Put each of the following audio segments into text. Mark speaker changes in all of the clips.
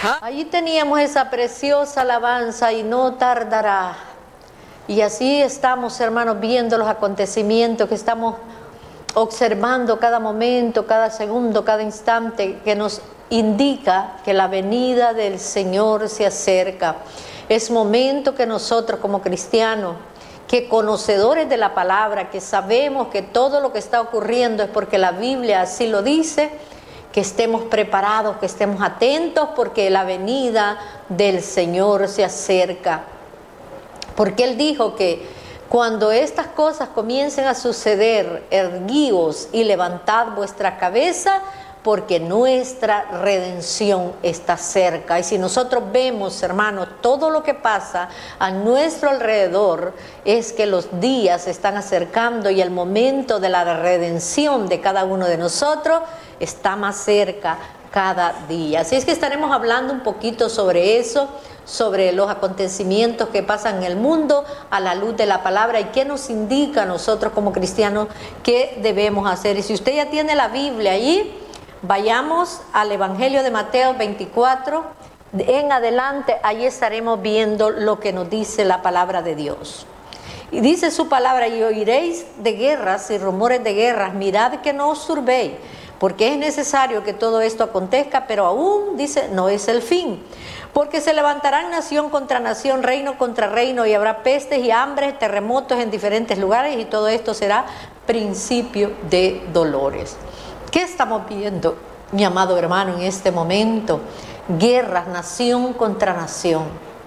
Speaker 1: Allí teníamos esa preciosa alabanza, y no tardará. Y así estamos, hermanos, viendo los acontecimientos que estamos observando cada momento, cada segundo, cada instante, que nos indica que la venida del Señor se acerca. Es momento que nosotros como cristianos, que conocedores de la palabra, que sabemos que todo lo que está ocurriendo es porque la Biblia así lo dice, que estemos preparados, que estemos atentos, porque la venida del Señor se acerca. Porque Él dijo que cuando estas cosas comiencen a suceder, erguíos y levantad vuestra cabeza, porque nuestra redención está cerca. Y si nosotros vemos, hermanos, todo lo que pasa a nuestro alrededor, es que los días se están acercando y el momento de la redención de cada uno de nosotros está más cerca cada día. Así es que estaremos hablando un poquito sobre eso, sobre los acontecimientos que pasan en el mundo a la luz de la palabra y qué nos indica a nosotros como cristianos qué debemos hacer. Y si usted ya tiene la Biblia allí, vayamos al Evangelio de Mateo 24, en adelante, ahí estaremos viendo lo que nos dice la palabra de Dios. Y dice su palabra: y oiréis de guerras y rumores de guerras, mirad que no os turbéis, porque es necesario que todo esto acontezca, pero aún, dice, no es el fin. Porque se levantarán nación contra nación, reino contra reino, y habrá pestes y hambres, terremotos en diferentes lugares, y todo esto será principio de dolores. ¿Qué estamos viendo, mi amado hermano, en este momento? Guerras, nación contra nación,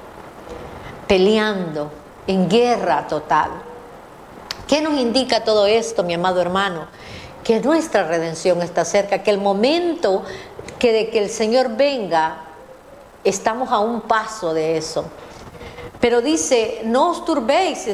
Speaker 1: peleando en guerra total. ¿Qué nos indica todo esto, mi amado hermano? Que nuestra redención está cerca, que el momento de que el Señor venga, estamos a un paso de eso. Pero dice, no os turbéis,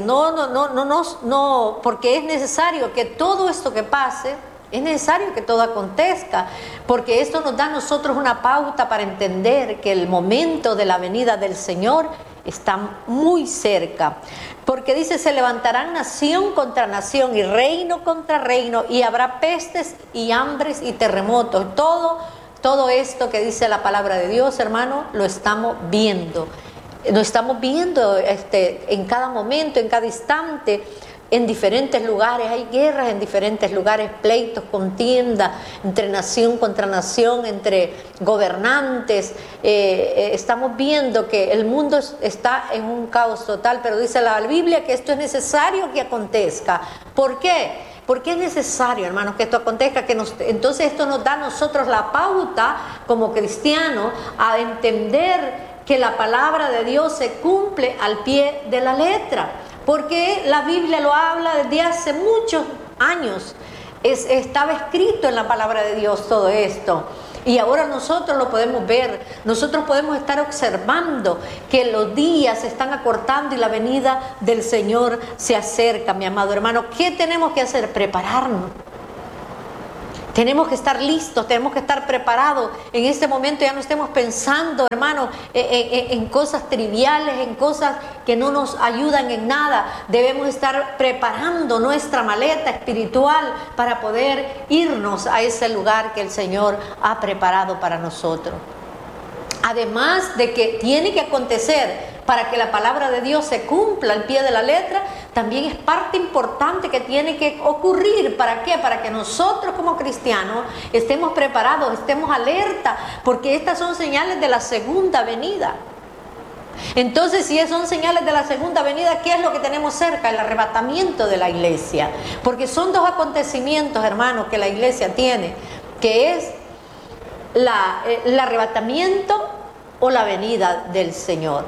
Speaker 1: no, porque es necesario que todo esto que pase, es necesario que todo acontezca, porque esto nos da a nosotros una pauta para entender que el momento de la venida del Señor está muy cerca. Porque dice, se levantarán nación contra nación y reino contra reino, y habrá pestes y hambres y terremotos. Todo esto que dice la palabra de Dios, hermano, lo estamos viendo. Lo estamos viendo en cada momento, en cada instante. En diferentes lugares hay guerras, en diferentes lugares pleitos, contienda entre nación contra nación, entre gobernantes. Estamos viendo que el mundo está en un caos total, pero dice la Biblia que esto es necesario que acontezca. ¿Por qué? Porque es necesario, hermanos, que esto acontezca, entonces esto nos da a nosotros la pauta como cristianos a entender que la palabra de Dios se cumple al pie de la letra. Porque la Biblia lo habla desde hace muchos años. Estaba escrito en la palabra de Dios todo esto. Y ahora nosotros lo podemos ver. Nosotros podemos estar observando que los días se están acortando y la venida del Señor se acerca, mi amado hermano. ¿Qué tenemos que hacer? Prepararnos. Tenemos que estar listos, tenemos que estar preparados. En este momento ya no estemos pensando, hermano, en cosas triviales, en cosas que no nos ayudan en nada. Debemos estar preparando nuestra maleta espiritual para poder irnos a ese lugar que el Señor ha preparado para nosotros. Además de que tiene que acontecer para que la palabra de Dios se cumpla al pie de la letra, también es parte importante que tiene que ocurrir. ¿Para qué? Para que nosotros como cristianos estemos preparados, estemos alerta, porque estas son señales de la segunda venida. Entonces, si son señales de la segunda venida, ¿qué es lo que tenemos cerca? El arrebatamiento de la iglesia. Porque son dos acontecimientos, hermanos, que la iglesia tiene, que es el arrebatamiento o la venida del Señor.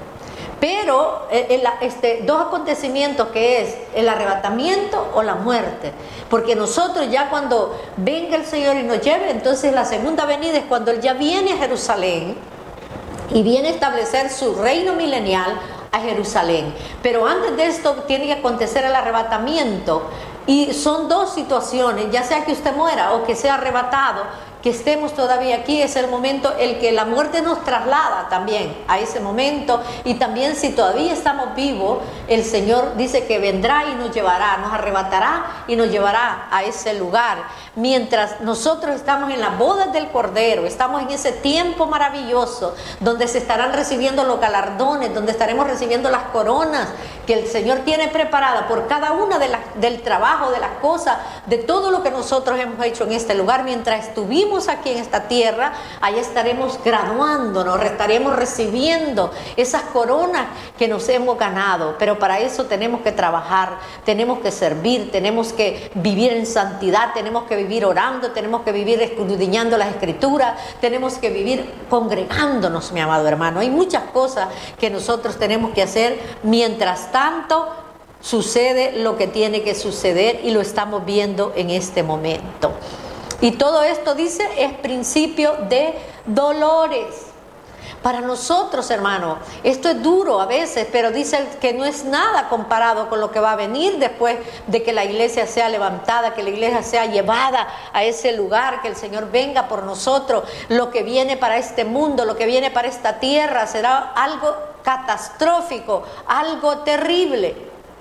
Speaker 1: Pero dos acontecimientos, que es el arrebatamiento o la muerte. Porque nosotros ya cuando venga el Señor y nos lleve, entonces la segunda venida es cuando Él ya viene a Jerusalén y viene a establecer su reino milenial a Jerusalén. Pero antes de esto tiene que acontecer el arrebatamiento. Y son dos situaciones, ya sea que usted muera o que sea arrebatado, que estemos todavía aquí, es el momento el que la muerte nos traslada también a ese momento. Y también si todavía estamos vivos, el Señor dice que vendrá y nos llevará, nos arrebatará y nos llevará a ese lugar. Mientras nosotros estamos en las bodas del Cordero, estamos en ese tiempo maravilloso donde se estarán recibiendo los galardones, donde estaremos recibiendo las coronas que el Señor tiene preparada por cada una del trabajo, de las cosas, de todo lo que nosotros hemos hecho en este lugar. Mientras estuvimos aquí en esta tierra, allá estaremos graduándonos, estaremos recibiendo esas coronas que nos hemos ganado. Pero para eso tenemos que trabajar, tenemos que servir, tenemos que vivir en santidad, tenemos que vivir orando, tenemos que vivir escudriñando las Escrituras, tenemos que vivir congregándonos, mi amado hermano. Hay muchas cosas que nosotros tenemos que hacer. Mientras tanto, sucede lo que tiene que suceder y lo estamos viendo en este momento. Y todo esto, dice, es principio de dolores. Para nosotros, hermano, esto es duro a veces, pero dice que no es nada comparado con lo que va a venir después de que la iglesia sea levantada, que la iglesia sea llevada a ese lugar, que el Señor venga por nosotros. Lo que viene para este mundo, lo que viene para esta tierra será algo catastrófico, algo terrible.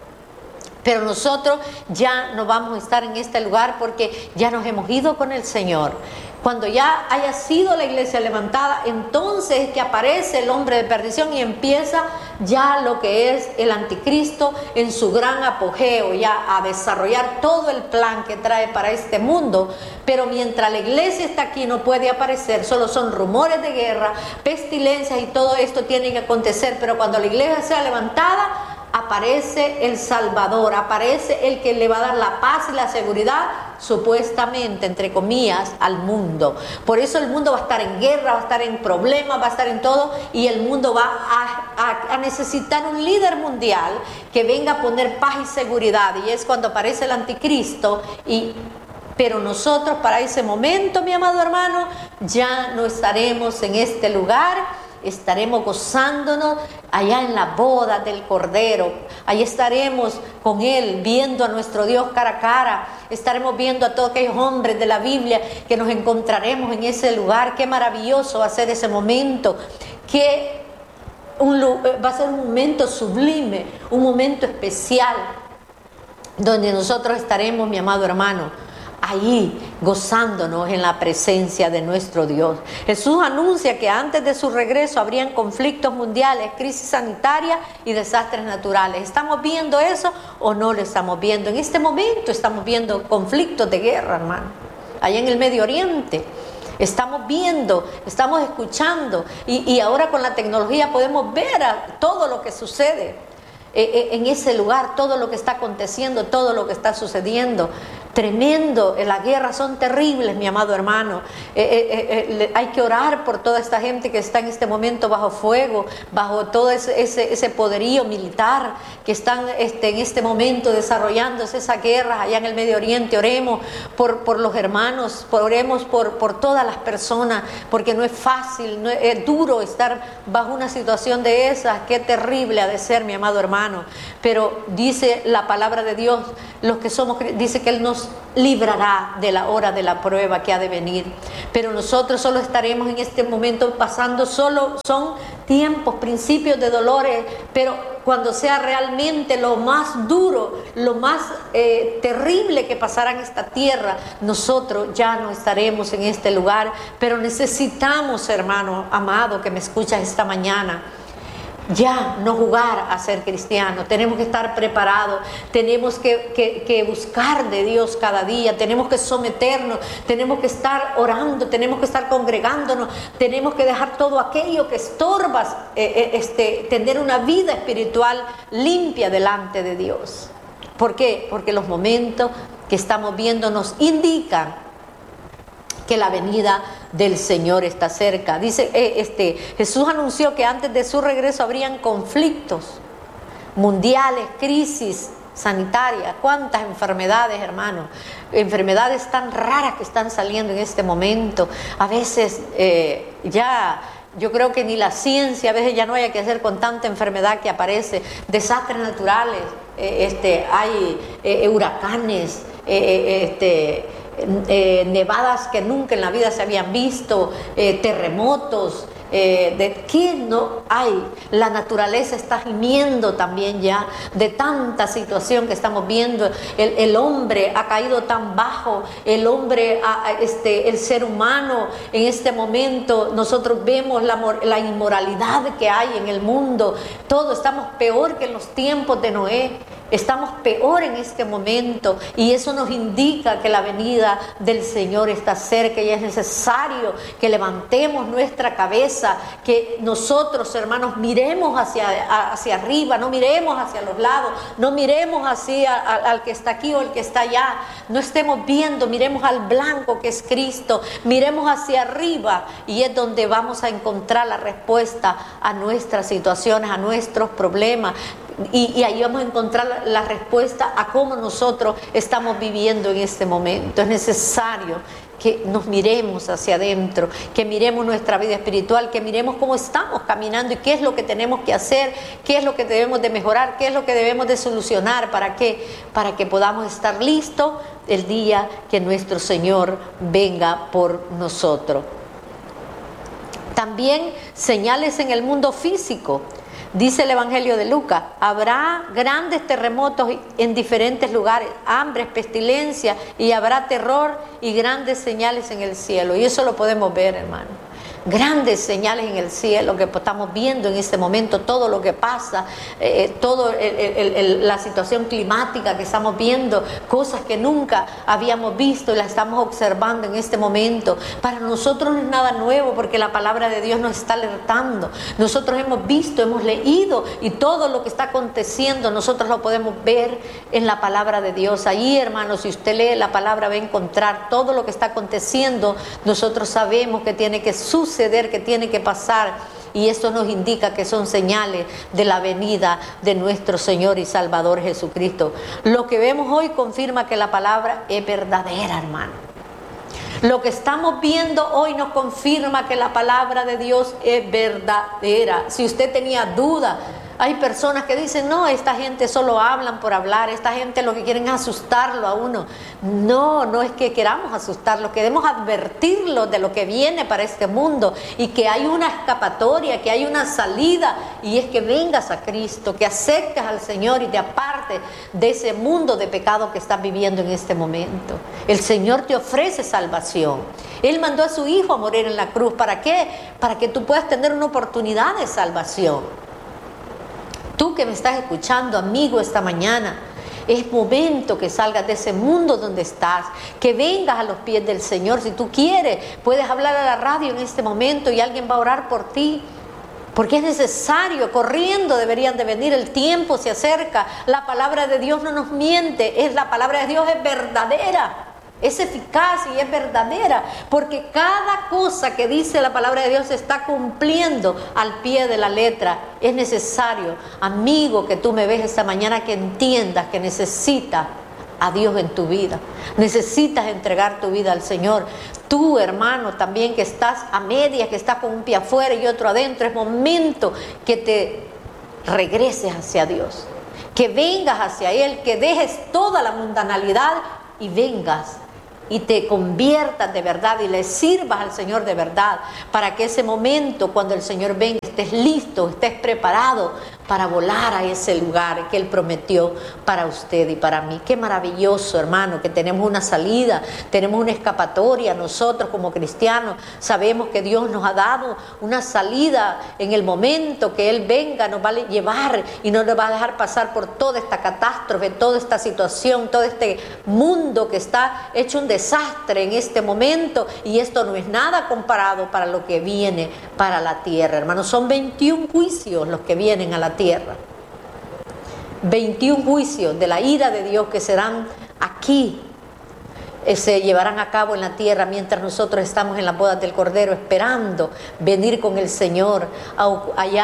Speaker 1: Pero nosotros ya no vamos a estar en este lugar porque ya nos hemos ido con el Señor. Cuando ya haya sido la iglesia levantada, entonces es que aparece el hombre de perdición y empieza ya lo que es el anticristo en su gran apogeo, ya a desarrollar todo el plan que trae para este mundo. Pero mientras la iglesia está aquí no puede aparecer, solo son rumores de guerra, pestilencias y todo esto tiene que acontecer. Pero cuando la iglesia sea levantada, aparece el Salvador, aparece el que le va a dar la paz y la seguridad, supuestamente, entre comillas, al mundo. Por eso el mundo va a estar en guerra, va a estar en problemas, va a estar en todo, y el mundo va a necesitar un líder mundial que venga a poner paz y seguridad, y es cuando aparece el anticristo. Pero nosotros para ese momento, mi amado hermano, ya no estaremos en este lugar. Estaremos gozándonos allá en la boda del Cordero. Ahí estaremos con Él, viendo a nuestro Dios cara a cara. Estaremos viendo a todos aquellos hombres de la Biblia que nos encontraremos en ese lugar. Qué maravilloso va a ser ese momento. Va a ser un momento sublime, un momento especial, donde nosotros estaremos, mi amado hermano, ahí gozándonos en la presencia de nuestro Dios. Jesús anuncia que antes de su regreso habrían conflictos mundiales, crisis sanitarias y desastres naturales. ¿Estamos viendo eso o no lo estamos viendo? En este momento estamos viendo conflictos de guerra, hermano, allá en el Medio Oriente. Estamos viendo, estamos escuchando, y ahora con la tecnología podemos ver todo lo que sucede en ese lugar, todo lo que está aconteciendo, todo lo que está sucediendo. Tremendo, las guerras son terribles, mi amado hermano. Hay que orar por toda esta gente que está en este momento bajo fuego, bajo todo ese poderío militar que están en este momento desarrollándose esas guerras allá en el Medio Oriente. Oremos por los hermanos, oremos por todas las personas, porque no es fácil, es duro estar bajo una situación de esas. Qué terrible ha de ser, mi amado hermano. Pero dice la palabra de Dios, dice que Él nos librará de la hora de la prueba que ha de venir. Pero nosotros solo estaremos en este momento pasando, solo son tiempos, principios de dolores, pero cuando sea realmente lo más duro, lo más terrible que pasará en esta tierra, nosotros ya no estaremos en este lugar. Pero necesitamos, hermano amado que me escuchas esta mañana, ya no jugar a ser cristiano. Tenemos que estar preparados, tenemos que buscar de Dios cada día, tenemos que someternos, tenemos que estar orando, tenemos que estar congregándonos, tenemos que dejar todo aquello que estorba tener una vida espiritual limpia delante de Dios. ¿Por qué? Porque los momentos que estamos viendo nos indican que la venida del Señor está cerca. Dice, Jesús anunció que antes de su regreso habrían conflictos mundiales, crisis sanitarias. ¿Cuántas enfermedades, hermano? Enfermedades tan raras que están saliendo en este momento. A veces yo creo que ni la ciencia, a veces ya no hay que hacer con tanta enfermedad que aparece. Desastres naturales, hay huracanes, nevadas que nunca en la vida se habían visto, terremotos, de qué no hay. La naturaleza está gimiendo también ya de tanta situación que estamos viendo. El hombre ha caído tan bajo, el hombre, el ser humano en este momento, nosotros vemos la inmoralidad que hay en el mundo. Todos estamos peor que en los tiempos de Noé. Estamos peor en este momento, y eso nos indica que la venida del Señor está cerca, y es necesario que levantemos nuestra cabeza, que nosotros, hermanos, miremos hacia arriba, no miremos hacia los lados, no miremos hacia al que está aquí o el que está allá, no estemos viendo, miremos al blanco que es Cristo, miremos hacia arriba, y es donde vamos a encontrar la respuesta a nuestras situaciones, a nuestros problemas. Y ahí vamos a encontrar la respuesta a cómo nosotros estamos viviendo en este momento. Es necesario que nos miremos hacia adentro, que miremos nuestra vida espiritual, que miremos cómo estamos caminando y qué es lo que tenemos que hacer, qué es lo que debemos de mejorar, qué es lo que debemos de solucionar, para que podamos estar listos el día que nuestro Señor venga por nosotros. También señales en el mundo físico. Dice el Evangelio de Lucas: habrá grandes terremotos en diferentes lugares, hambres, pestilencia, y habrá terror y grandes señales en el cielo. Y eso lo podemos ver, hermano. Grandes señales en el cielo que estamos viendo en este momento, todo lo que pasa, la situación climática que estamos viendo, cosas que nunca habíamos visto y las estamos observando en este momento. Para nosotros no es nada nuevo, porque la palabra de Dios nos está alertando. Nosotros hemos visto, hemos leído, y todo lo que está aconteciendo nosotros lo podemos ver en la palabra de Dios. Ahí, hermanos, si usted lee la palabra, va a encontrar todo lo que está aconteciendo. Nosotros sabemos que tiene que suceder, que tiene que pasar, y esto nos indica que son señales de la venida de nuestro Señor y Salvador Jesucristo. Lo que vemos hoy confirma que la palabra es verdadera, hermano. Lo que estamos viendo hoy nos confirma que la palabra de Dios es verdadera. Si usted tenía duda, hay personas que dicen: no, esta gente solo hablan por hablar, esta gente lo que quieren es asustarlo a uno. No es que queramos asustarlo, queremos advertirlo de lo que viene para este mundo, y que hay una escapatoria, que hay una salida, y es que vengas a Cristo, que acerques al Señor y te apartes de ese mundo de pecado que estás viviendo en este momento. El Señor te ofrece salvación. Él mandó a su Hijo a morir en la cruz. ¿Para qué? Para que tú puedas tener una oportunidad de salvación. Tú que me estás escuchando, amigo, esta mañana, es momento que salgas de ese mundo donde estás, que vengas a los pies del Señor. Si tú quieres, puedes hablar a la radio en este momento y alguien va a orar por ti, porque es necesario, corriendo deberían de venir, el tiempo se acerca. La palabra de Dios no nos miente, la palabra de Dios es verdadera. Es eficaz y es verdadera, porque cada cosa que dice la palabra de Dios se está cumpliendo al pie de la letra. Es necesario, amigo, que tú me ves esta mañana, que entiendas que necesitas a Dios en tu vida. Necesitas entregar tu vida al Señor. Tú, hermano, también que estás a medias, que estás con un pie afuera y otro adentro, es momento que te regreses hacia Dios, que vengas hacia Él, que dejes toda la mundanalidad y vengas y te conviertas de verdad y le sirvas al Señor de verdad, para que ese momento, cuando el Señor venga, estés listo, estés preparado para volar a ese lugar que Él prometió para usted y para mí. Qué maravilloso, hermano, que tenemos una salida, tenemos una escapatoria. Nosotros como cristianos sabemos que Dios nos ha dado una salida. En el momento que Él venga, nos va a llevar y no nos va a dejar pasar por toda esta catástrofe, toda esta situación, todo este mundo que está hecho un desastre en este momento, y esto no es nada comparado para lo que viene para la tierra, hermanos. Son 21 juicios los que vienen a la tierra. 21 juicios de la ira de Dios que serán aquí, se llevarán a cabo en la tierra mientras nosotros estamos en las bodas del Cordero, esperando venir con el Señor allá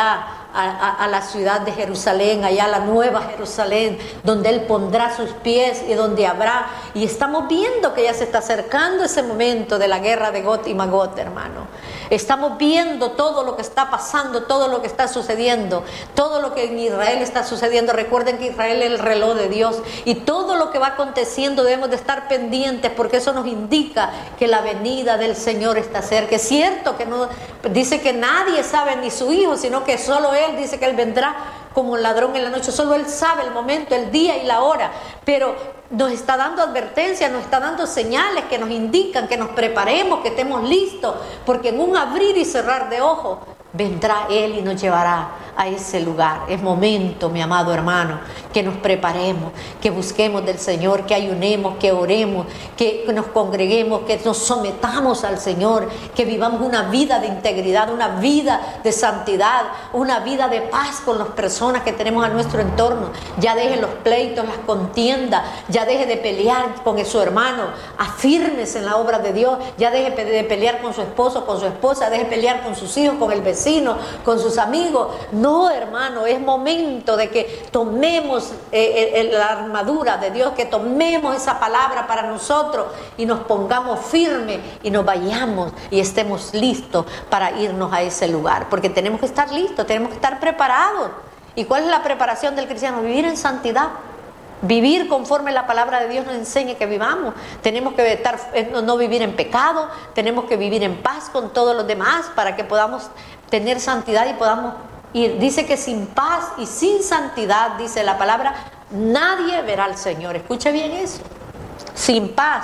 Speaker 1: a la ciudad de Jerusalén, allá a la nueva Jerusalén, donde Él pondrá sus pies y donde habrá. Y estamos viendo que ya se está acercando ese momento de la guerra de Gog y Magog, hermano. Estamos viendo todo lo que está pasando, todo lo que está sucediendo, todo lo que en Israel está sucediendo. Recuerden que Israel es el reloj de Dios, y todo lo que va aconteciendo debemos de estar pendientes, porque eso nos indica que la venida del Señor está cerca. Es cierto que no dice que nadie sabe, ni su hijo, sino que solo Él dice que Él vendrá como un ladrón en la noche. Solo Él sabe el momento, el día y la hora, pero nos está dando advertencias, nos está dando señales que nos indican que nos preparemos, que estemos listos, porque en un abrir y cerrar de ojos vendrá Él y nos llevará a ese lugar. Es momento, mi amado hermano, que nos preparemos, que busquemos del Señor, que ayunemos, que oremos, que nos congreguemos, que nos sometamos al Señor, que vivamos una vida de integridad, una vida de santidad, una vida de paz con las personas que tenemos a nuestro entorno. Ya deje los pleitos, las contiendas, ya deje de pelear con su hermano, afírmese en la obra de Dios, ya deje de pelear con su esposo, con su esposa, deje de pelear con sus hijos, con el vecino, con sus amigos. No, hermano, es momento de que tomemos la armadura de Dios, que tomemos esa palabra para nosotros y nos pongamos firmes y nos vayamos y estemos listos para irnos a ese lugar, porque tenemos que estar listos, tenemos que estar preparados. ¿Y cuál es la preparación del cristiano? Vivir en santidad, vivir conforme la palabra de Dios nos enseña que vivamos. Tenemos que no vivir en pecado, tenemos que vivir en paz con todos los demás para que podamos tener santidad y podamos ir. Dice que sin paz y sin santidad, dice la palabra, nadie verá al Señor. Escuche bien eso, sin paz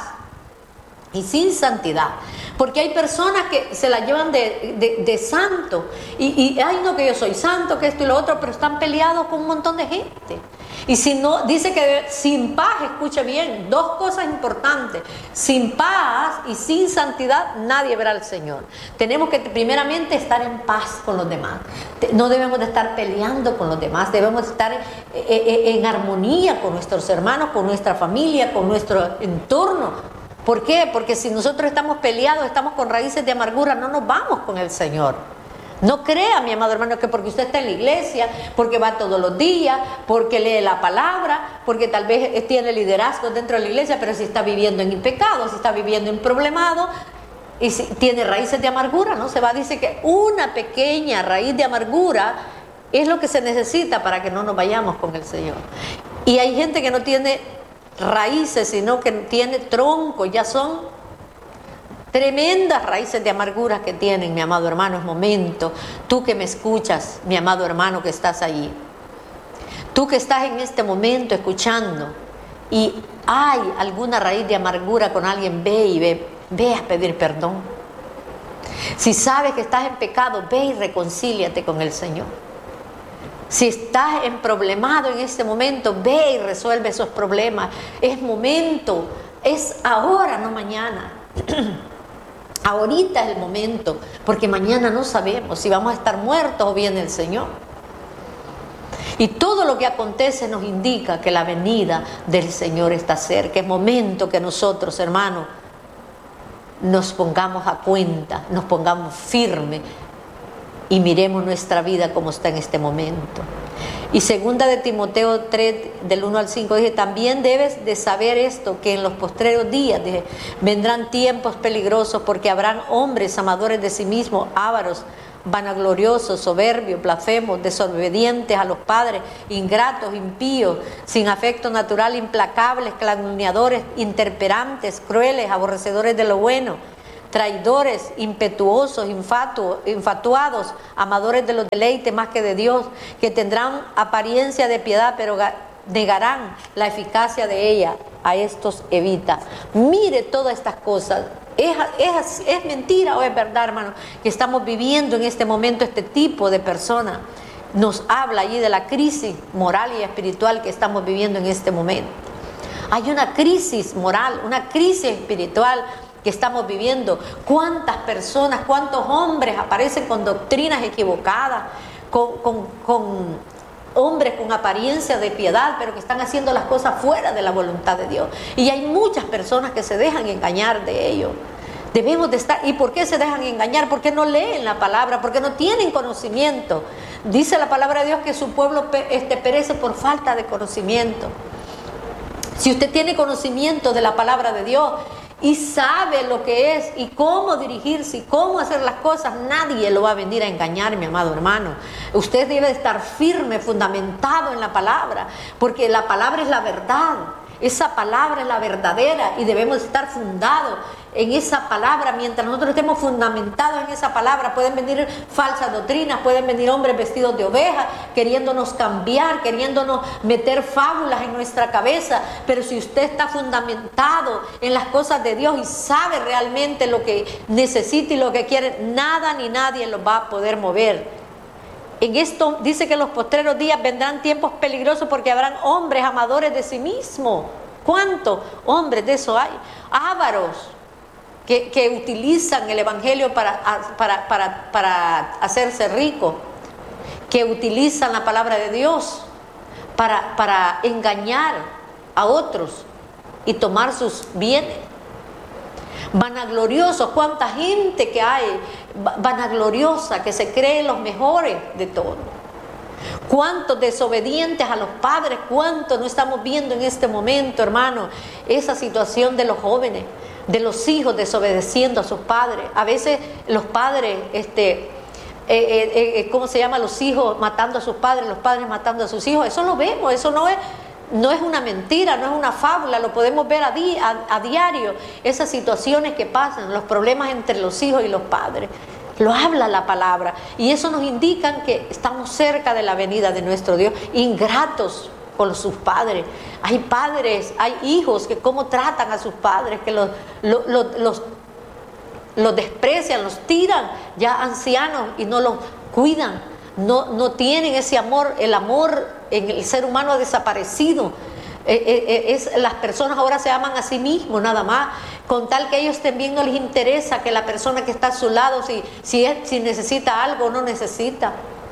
Speaker 1: y sin santidad, porque hay personas que se la llevan de santo y ay, no, que yo soy santo, que esto y lo otro, pero están peleados con un montón de gente. Y si no, dice que sin paz, escuche bien, dos cosas importantes: sin paz y sin santidad nadie verá al Señor. Tenemos que primeramente estar en paz con los demás, no debemos de estar peleando con los demás, debemos de estar en armonía con nuestros hermanos, con nuestra familia, con nuestro entorno. ¿Por qué? Porque si nosotros estamos peleados, estamos con raíces de amargura, no nos vamos con el Señor. No crea, mi amado hermano, que porque usted está en la iglesia, porque va todos los días, porque lee la palabra, porque tal vez tiene liderazgo dentro de la iglesia, pero si está viviendo en pecado, si está viviendo en problemado y si tiene raíces de amargura, ¿no? Se va, dice que una pequeña raíz de amargura es lo que se necesita para que no nos vayamos con el Señor. Y hay gente que no tiene raíces, sino que tiene tronco, ya son tremendas raíces de amargura que tienen, mi amado hermano. Es momento, tú que me escuchas, mi amado hermano que estás allí, tú que estás en este momento escuchando y hay alguna raíz de amargura con alguien, ve a pedir perdón. Si sabes que estás en pecado, ve y reconcíliate con el Señor. Si estás problemado en este momento, ve y resuelve esos problemas. Es momento, es ahora, no mañana. Ahorita es el momento, porque mañana no sabemos si vamos a estar muertos o viene el Señor. Y todo lo que acontece nos indica que la venida del Señor está cerca. Es momento que nosotros, hermanos, nos pongamos a cuenta, nos pongamos firmes y miremos nuestra vida como está en este momento. Y segunda de Timoteo 3, del 1 al 5, dice: también debes de saber esto, que en los postreros días vendrán tiempos peligrosos, porque habrán hombres amadores de sí mismos, ávaros, vanagloriosos, soberbios, blasfemos, desobedientes a los padres, ingratos, impíos, sin afecto natural, implacables, calumniadores, intemperantes, crueles, aborrecedores de lo bueno, traidores, impetuosos, infatuados, amadores de los deleites más que de Dios, que tendrán apariencia de piedad, pero negarán la eficacia de ella. A estos evita. Mire todas estas cosas. ¿Es mentira o es verdad, hermano, que estamos viviendo en este momento este tipo de personas? Nos habla allí de la crisis moral y espiritual que estamos viviendo en este momento. Hay una crisis moral, una crisis espiritual que estamos viviendo. ¿Cuántas personas, cuántos hombres aparecen con doctrinas equivocadas, con hombres con apariencia de piedad, pero que están haciendo las cosas fuera de la voluntad de Dios? Y hay muchas personas que se dejan engañar de ello. Debemos de estar. ¿Y por qué se dejan engañar? Porque no leen la palabra, porque no tienen conocimiento. Dice la palabra de Dios que su pueblo perece por falta de conocimiento. Si usted tiene conocimiento de la palabra de Dios y sabe lo que es y cómo dirigirse y cómo hacer las cosas, nadie lo va a venir a engañar, mi amado hermano. Usted debe de estar firme, fundamentado en la palabra, porque la palabra es la verdad. Esa palabra es la verdadera y debemos estar fundados en esa palabra. Mientras nosotros estemos fundamentados en esa palabra, pueden venir falsas doctrinas, pueden venir hombres vestidos de oveja, queriéndonos cambiar, queriéndonos meter fábulas en nuestra cabeza. Pero si usted está fundamentado en las cosas de Dios y sabe realmente lo que necesita y lo que quiere, nada ni nadie lo va a poder mover. En esto dice que en los postreros días vendrán tiempos peligrosos porque habrán hombres amadores de sí mismos. ¿Cuántos hombres de eso hay? Ávaros que utilizan el evangelio para hacerse ricos, que utilizan la palabra de Dios para engañar a otros y tomar sus bienes. Vanagloriosos, cuánta gente que hay vanagloriosa, que se cree los mejores de todo. Cuántos desobedientes a los padres, cuántos no estamos viendo en este momento, hermano, esa situación de los jóvenes, de los hijos desobedeciendo a sus padres. A veces los padres, ¿cómo se llama? Los hijos matando a sus padres, los padres matando a sus hijos. Eso lo vemos, eso no es una mentira, no es una fábula, lo podemos ver a diario, esas situaciones que pasan, los problemas entre los hijos y los padres. Lo habla la palabra y eso nos indica que estamos cerca de la venida de nuestro Dios. Ingratos con sus padres. Hay padres, hay hijos que cómo tratan a sus padres, que los desprecian, los tiran ya ancianos y no los cuidan. No tienen ese amor, el amor en el ser humano ha desaparecido. Las personas ahora se aman a sí mismos nada más, con tal que ellos también no les interesa que la persona que está a su lado, si necesita algo o no necesita.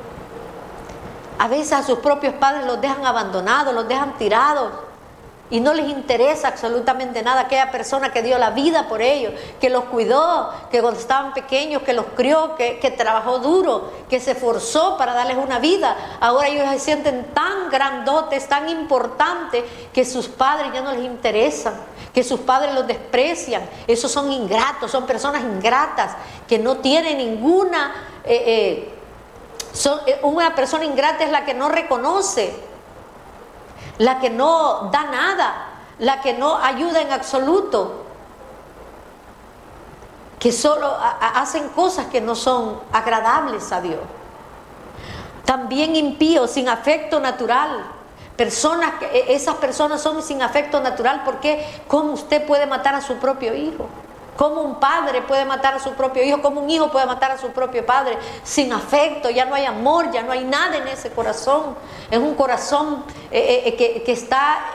Speaker 1: A veces a sus propios padres los dejan abandonados, los dejan tirados y no les interesa absolutamente nada. Aquella persona que dio la vida por ellos, que los cuidó, que cuando estaban pequeños, que los crió, que trabajó duro, que se esforzó para darles una vida, ahora ellos se sienten tan grandotes, tan importantes, que sus padres ya no les interesan, que sus padres los desprecian. Esos son ingratos, son personas ingratas que no tienen ninguna una persona ingrata es la que no reconoce, la que no da nada, la que no ayuda en absoluto, que solo hacen cosas que no son agradables a Dios. También impíos, sin afecto natural. Esas personas son sin afecto natural. porque ¿Cómo usted puede matar a su propio hijo? ¿Cómo un padre puede matar a su propio hijo? ¿Cómo un hijo puede matar a su propio padre? Sin afecto, ya no hay amor, ya no hay nada en ese corazón. Es un corazón que está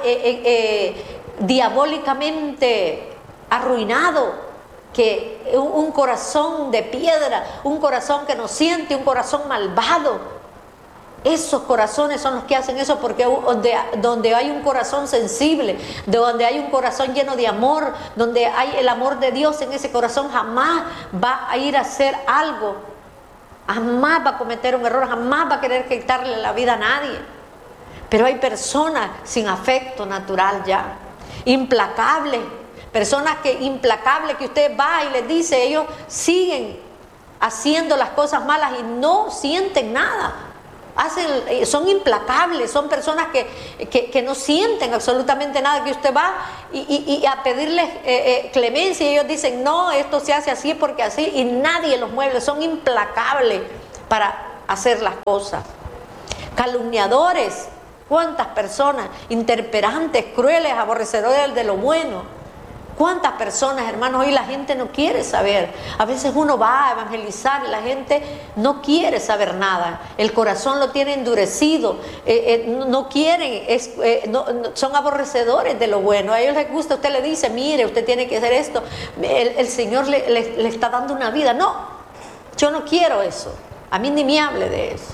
Speaker 1: diabólicamente arruinado, que un corazón de piedra, un corazón que no siente, un corazón malvado. Esos corazones son los que hacen eso, porque donde hay un corazón sensible, donde hay un corazón lleno de amor, donde hay el amor de Dios en ese corazón, jamás va a ir a hacer algo, jamás va a cometer un error, jamás va a querer quitarle la vida a nadie. Pero hay personas sin afecto natural ya, implacables, personas implacables que usted va y les dice, ellos siguen haciendo las cosas malas y no sienten nada. Son implacables, son personas que no sienten absolutamente nada, que usted va y a pedirles clemencia y ellos dicen, no, esto se hace así porque así, y nadie los mueve. Son implacables para hacer las cosas. Calumniadores, cuántas personas, interperantes, crueles, aborrecedores de lo bueno. ¿Cuántas personas, hermanos? Hoy la gente no quiere saber. A veces uno va a evangelizar y la gente no quiere saber nada. El corazón lo tiene endurecido. No quieren, son aborrecedores de lo bueno. A ellos les gusta, usted le dice, mire, usted tiene que hacer esto. El Señor le está dando una vida. No, yo no quiero eso. A mí ni me hable de eso.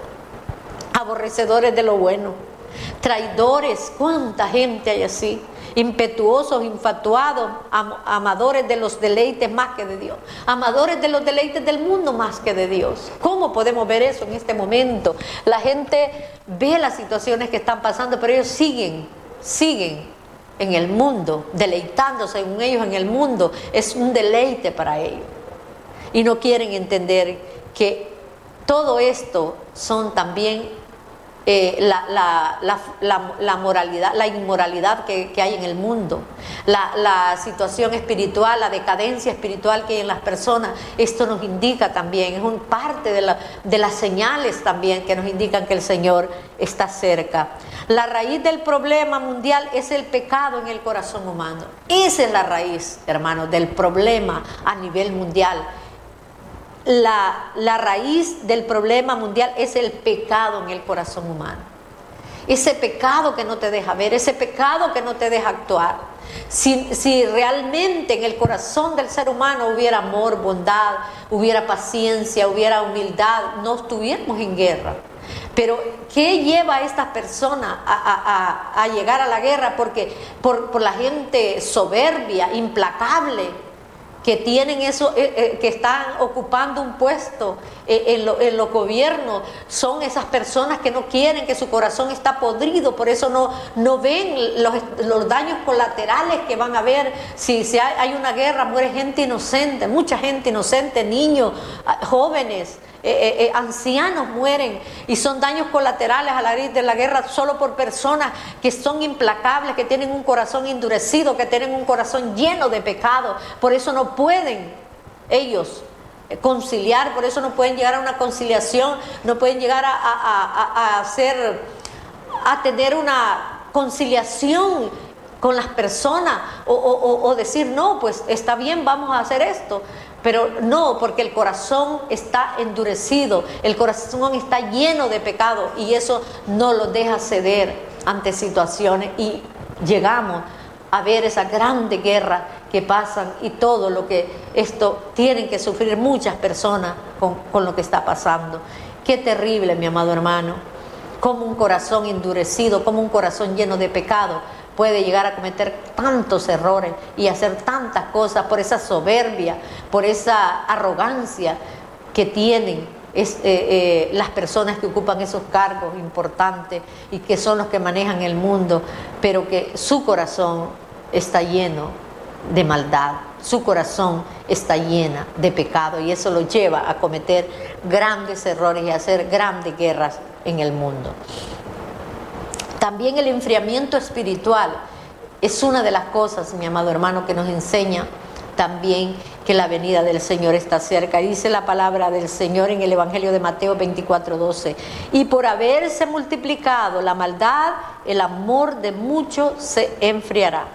Speaker 1: Aborrecedores de lo bueno. Traidores, cuánta gente hay así. impetuosos, infatuados, amadores de los deleites más que de Dios, amadores de los deleites del mundo más que de Dios. ¿Cómo podemos ver eso en este momento? La gente ve las situaciones que están pasando, pero ellos siguen en el mundo, deleitándose según ellos en el mundo. Es un deleite para ellos. Y no quieren entender que todo esto son también la moralidad, la inmoralidad que hay en el mundo, la situación espiritual, la decadencia espiritual que hay en las personas. Esto nos indica también, es un parte de las señales también que nos indican que el Señor está cerca. La raíz del problema mundial es el pecado en el corazón humano. Esa es la raíz, hermanos, del problema a nivel mundial. La raíz del problema mundial es el pecado en el corazón humano. Ese pecado que no te deja ver, ese pecado que no te deja actuar. Si realmente en el corazón del ser humano hubiera amor, bondad, hubiera paciencia, hubiera humildad, no estuviéramos en guerra. Pero ¿qué lleva a estas personas a llegar a la guerra? Porque por la gente soberbia, implacable, que tienen eso, que están ocupando un puesto en los gobiernos. Son esas personas que no quieren, que su corazón está podrido, por eso no ven los daños colaterales que van a haber. Si hay una guerra, muere gente inocente, mucha gente inocente, niños, jóvenes, ancianos mueren, y son daños colaterales a la raíz de la guerra solo por personas que son implacables, que tienen un corazón endurecido, que tienen un corazón lleno de pecado. Por eso no pueden ellos conciliar, por eso no pueden llegar a una conciliación, no pueden llegar a tener una conciliación con las personas, o decir, no, pues está bien, vamos a hacer esto. Pero no, porque el corazón está endurecido, el corazón está lleno de pecado, y eso no lo deja ceder ante situaciones, y llegamos a ver esa grande guerra que pasan, y todo lo que esto tienen que sufrir muchas personas con lo que está pasando. Qué terrible, mi amado hermano, cómo un corazón endurecido, cómo un corazón lleno de pecado puede llegar a cometer tantos errores y hacer tantas cosas por esa soberbia, por esa arrogancia que tienen las personas que ocupan esos cargos importantes y que son los que manejan el mundo, pero que su corazón está lleno de maldad, su corazón está llena de pecado, y eso lo lleva a cometer grandes errores y a hacer grandes guerras en el mundo. También el enfriamiento espiritual es una de las cosas, mi amado hermano, que nos enseña también que la venida del Señor está cerca. Dice la palabra del Señor en el Evangelio de Mateo 24:12: y por haberse multiplicado la maldad, el amor de muchos se enfriará.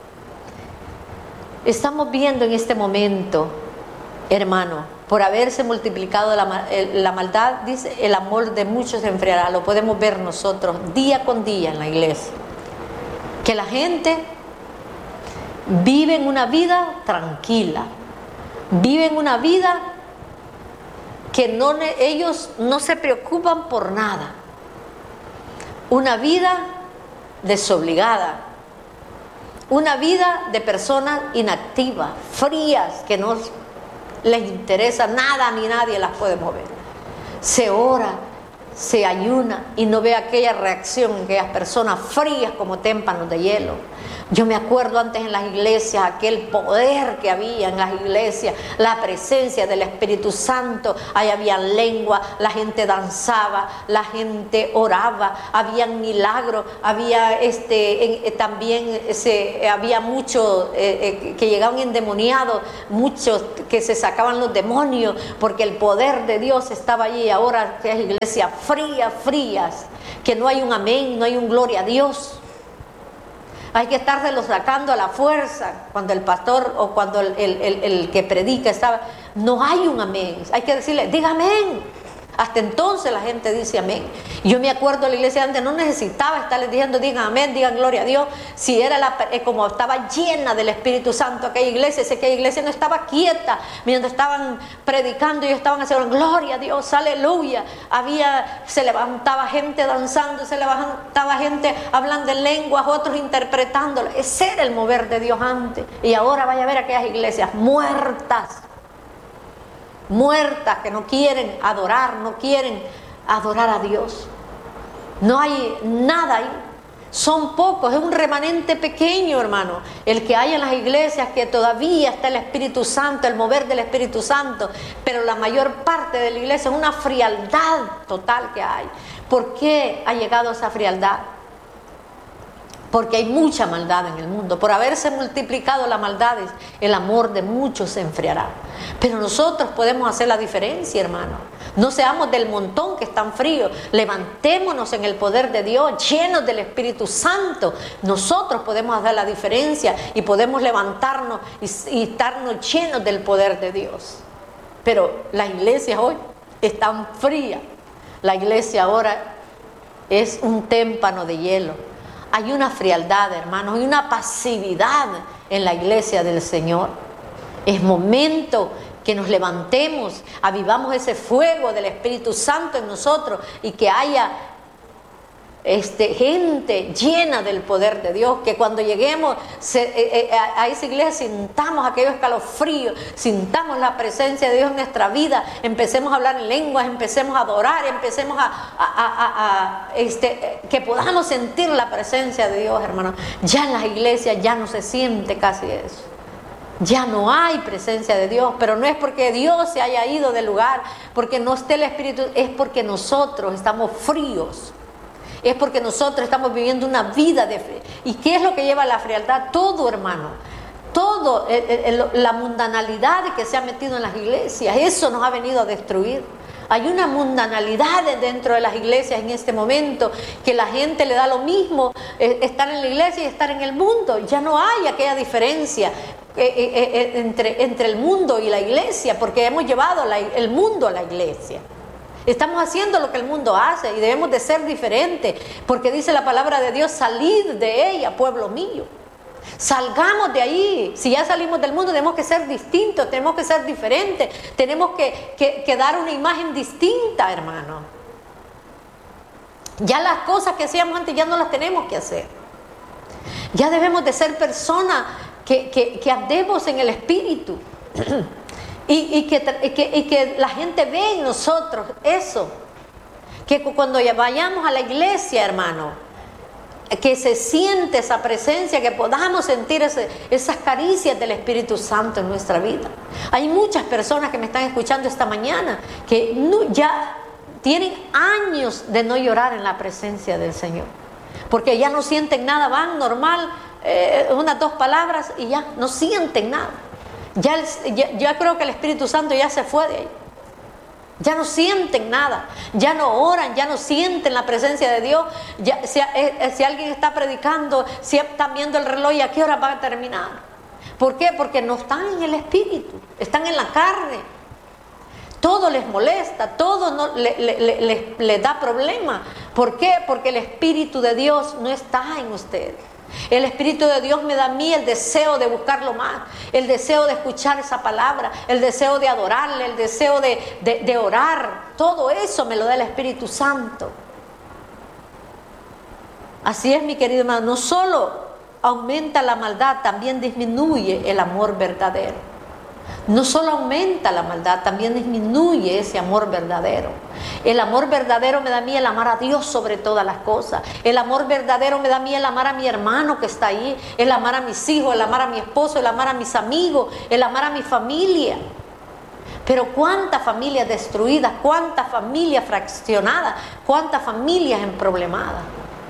Speaker 1: Estamos viendo en este momento, hermano, por haberse multiplicado la maldad, dice, el amor de muchos se enfriará. Lo podemos ver nosotros día con día en la iglesia, que la gente vive en una vida tranquila, vive en una vida que ellos no se preocupan por nada, una vida desobligada, una vida de personas inactivas, frías, que no les interesa nada ni nadie las puede mover. Se ora, se ayuna y no ve aquella reacción en aquellas personas frías como témpanos de hielo. Yo me acuerdo antes en las iglesias, aquel poder que había en las iglesias, la presencia del Espíritu Santo. Ahí había lengua, la gente danzaba, la gente oraba, había milagros, había también había muchos que llegaban endemoniados, muchos que se sacaban los demonios, porque el poder de Dios estaba allí. Ahora que es iglesias frías, que no hay un amén, no hay un gloria a Dios. Hay que estárselo sacando a la fuerza cuando el pastor o cuando el que predica estaba. No hay un amén. Hay que decirle, diga amén. Hasta entonces la gente dice amén. Yo me acuerdo de la iglesia antes, no necesitaba estarles diciendo digan amén, digan gloria a Dios. Si era como estaba llena del Espíritu Santo aquella iglesia, sé que aquella iglesia no estaba quieta mientras estaban predicando y estaban haciendo gloria a Dios, aleluya. Se levantaba gente danzando, se levantaba gente hablando en lenguas, otros interpretándolo. Ese era el mover de Dios antes. Y ahora vaya a ver aquellas iglesias muertas, que no quieren adorar a Dios. No hay nada ahí. Son pocos, es un remanente pequeño, hermano, el que hay en las iglesias, que todavía está el Espíritu Santo, el mover del Espíritu Santo, pero la mayor parte de la iglesia es una frialdad total que hay. ¿Por qué ha llegado esa frialdad? Porque hay mucha maldad en el mundo. Por haberse multiplicado las maldades, el amor de muchos se enfriará. Pero nosotros podemos hacer la diferencia, hermano. No seamos del montón que están fríos. Levantémonos en el poder de Dios, llenos del Espíritu Santo. Nosotros podemos hacer la diferencia y podemos levantarnos y estarnos llenos del poder de Dios. Pero las iglesias hoy están frías. La iglesia ahora es un témpano de hielo. Hay una frialdad, hermanos, hay una pasividad en la iglesia del Señor. Es momento que nos levantemos, avivamos ese fuego del Espíritu Santo en nosotros y que haya gente llena del poder de Dios, que cuando lleguemos a esa iglesia sintamos aquellos escalofríos, sintamos la presencia de Dios en nuestra vida, empecemos a hablar en lenguas, empecemos a adorar, empecemos que podamos sentir la presencia de Dios, hermano. Ya en las iglesias ya no se siente casi eso. Ya no hay presencia de Dios, pero no es porque Dios se haya ido del lugar, porque no esté el Espíritu, es porque nosotros estamos fríos. Es porque nosotros estamos viviendo una vida de fe. ¿Y qué es lo que lleva a la frialdad? Todo, hermano. Todo, la mundanalidad que se ha metido en las iglesias, eso nos ha venido a destruir. Hay una mundanalidad dentro de las iglesias en este momento, que la gente le da lo mismo estar en la iglesia y estar en el mundo. Ya no hay aquella diferencia entre el mundo y la iglesia, porque hemos llevado el mundo a la iglesia. Estamos haciendo lo que el mundo hace y debemos de ser diferentes, porque dice la palabra de Dios, salid de ella, pueblo mío. Salgamos de ahí. Si ya salimos del mundo, tenemos que ser distintos, tenemos que ser diferentes, tenemos que dar una imagen distinta, hermano. Ya las cosas que hacíamos antes ya no las tenemos que hacer. Ya debemos de ser personas que andemos en el Espíritu. Y que la gente ve en nosotros eso, que cuando vayamos a la iglesia, hermano, que se siente esa presencia, que podamos sentir esas caricias del Espíritu Santo en nuestra vida. Hay muchas personas que me están escuchando esta mañana que ya tienen años de no llorar en la presencia del Señor, porque ya no sienten nada, van normal, unas 2 palabras y ya no sienten nada. Ya creo que el Espíritu Santo ya se fue de ahí. Ya no sienten nada, ya no oran, ya no sienten la presencia de Dios. Si alguien está predicando, si están viendo el reloj y a qué hora va a terminar. ¿Por qué? Porque no están en el Espíritu, están en la carne. Todo les molesta, todo les da problema. ¿Por qué? Porque el Espíritu de Dios no está en ustedes. El Espíritu de Dios me da a mí el deseo de buscarlo más, el deseo de escuchar esa palabra, el deseo de adorarle, el deseo de orar. Todo eso me lo da el Espíritu Santo. Así es, mi querido hermano, no solo aumenta la maldad, también disminuye el amor verdadero. No solo aumenta la maldad, también disminuye ese amor verdadero. El amor verdadero me da a mí el amar a Dios sobre todas las cosas. El amor verdadero me da a mí el amar a mi hermano que está ahí, el amar a mis hijos, el amar a mi esposo, el amar a mis amigos, el amar a mi familia. Pero cuántas familias destruidas, cuántas familias fraccionadas, cuántas familias emproblemadas.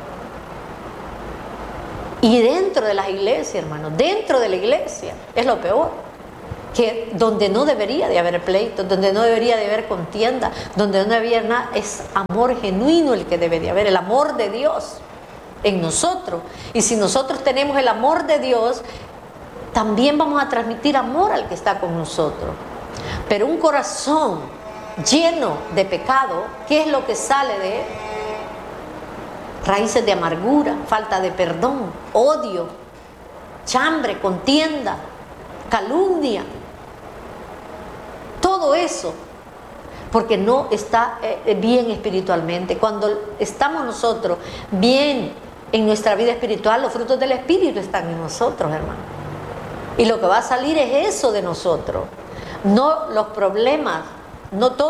Speaker 1: Y dentro de las iglesias, hermanos, dentro de la iglesia es lo peor. Que donde no debería de haber pleito, donde no debería de haber contienda, donde no debería haber nada, es amor genuino el que debe de haber, el amor de Dios en nosotros. Y si nosotros tenemos el amor de Dios, también vamos a transmitir amor al que está con nosotros. Pero un corazón lleno de pecado, ¿qué es lo que sale de él? Raíces de amargura, falta de perdón, odio, chambre, contienda, calumnia. Todo eso, porque no está bien espiritualmente. Cuando estamos nosotros bien en nuestra vida espiritual, los frutos del Espíritu están en nosotros, hermano. Y lo que va a salir es eso de nosotros, no los problemas, no todo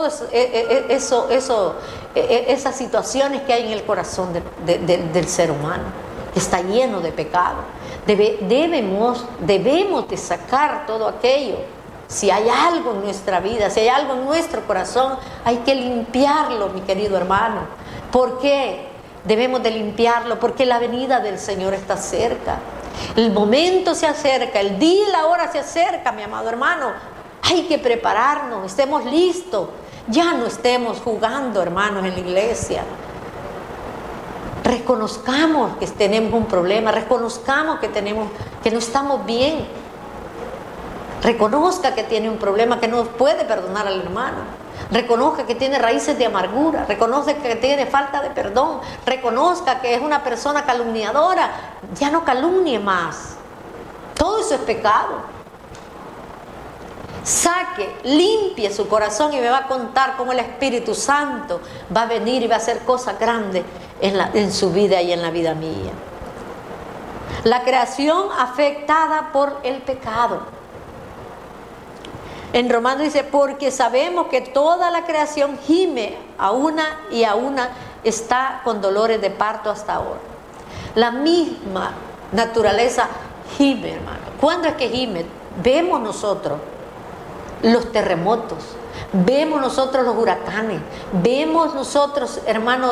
Speaker 1: esas situaciones que hay en el corazón del ser humano, que está lleno de pecado. Debemos de sacar todo aquello. Si hay algo en nuestra vida, si hay algo en nuestro corazón, hay que limpiarlo, mi querido hermano. ¿Por qué debemos de limpiarlo? Porque la venida del Señor está cerca. El momento se acerca, el día y la hora se acerca, mi amado hermano. Hay que prepararnos, estemos listos. Ya no estemos jugando, hermanos, en la iglesia. Reconozcamos que tenemos un problema, reconozcamos que no estamos bien. Reconozca que tiene un problema, que no puede perdonar al hermano. Reconozca que tiene raíces de amargura, reconozca que tiene falta de perdón, reconozca que es una persona calumniadora. Ya no calumnie más. Todo eso es pecado. Saque, limpie su corazón y me va a contar cómo el Espíritu Santo va a venir y va a hacer cosas grandes en su vida y en la vida mía. La creación afectada por el pecado. En Romanos dice, porque sabemos que toda la creación gime a una y a una está con dolores de parto hasta ahora. La misma naturaleza gime, hermano. ¿Cuándo es que gime? Vemos nosotros los terremotos, vemos nosotros los huracanes, vemos nosotros, hermano,